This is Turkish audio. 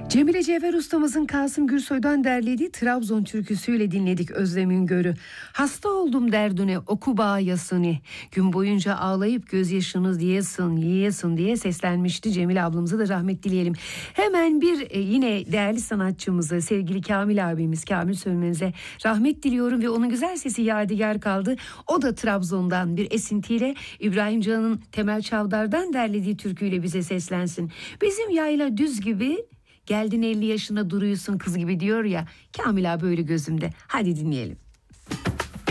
Cemile Cevher ustamızın Kasım Gürsoy'dan derlediği Trabzon türküsüyle dinledik Özlem Üngör'ü. Hasta oldum derdine oku bağyasını. Gün boyunca ağlayıp gözyaşınız yiyesin diye seslenmişti. Cemile ablamıza da rahmet dileyelim. Hemen bir yine değerli sanatçımızı sevgili Kamil abimiz Kamil Sönmez'e rahmet diliyorum ve onun güzel sesi yadigar kaldı. O da Trabzon'dan bir esintiyle İbrahim Can'ın Temel Çavdar'dan derlediği türküyle bize seslensin. Bizim yayla düz gibi, geldin 50 yaşına duruyorsun kız gibi diyor ya. Kamil abi öyle gözümde. Hadi dinleyelim.